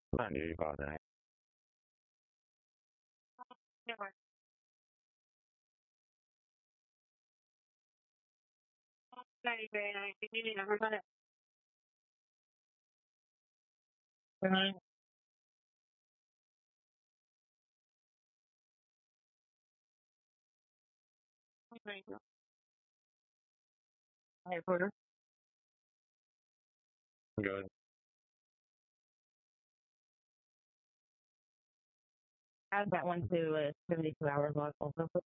Not do about that. Good. Add that one to 72 hours also.